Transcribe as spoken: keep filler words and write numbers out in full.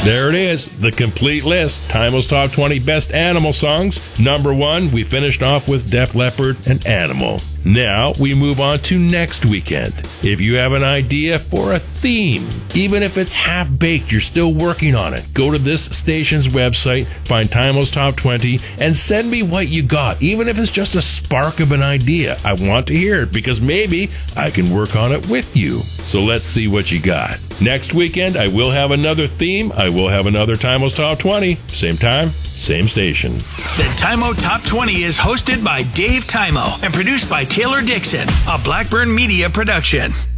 There it is, the complete list. Timeless Top twenty Best Animal Songs. Number one, we finished off with Def Leppard and Animal. Now we move on to next weekend. If you have an idea for a theme, even if it's half-baked, you're still working on it, go to this station's website, find Timeless Top twenty, and send me what you got, even if it's just a spark of an idea. I want to hear it because maybe I can work on it with you. So let's see what you got. Next weekend, I will have another theme. I will have another Timeless Top twenty. Same time, same station. The Timo Top twenty is hosted by Dave Timo and produced by Taylor Dixon, a Blackburn Media production.